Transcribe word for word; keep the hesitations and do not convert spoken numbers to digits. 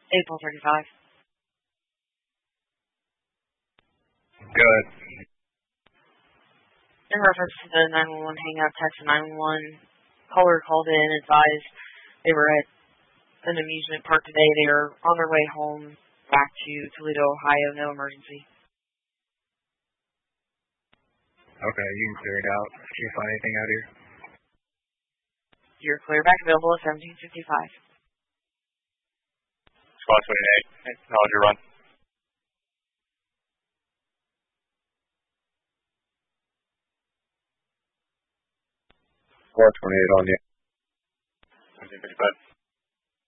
April thirty-five. Good. In reference to the nine one one hangout text, the nine one one caller called in and advised they were at an amusement park today. They are on their way home back to Toledo, Ohio. No emergency. Okay, you can clear it out. Can you find anything out here? You're clear back available at seventeen fifty-five. Squad twenty-eight. How's your run? Squad twenty-eight on you. seventeen fifty-five.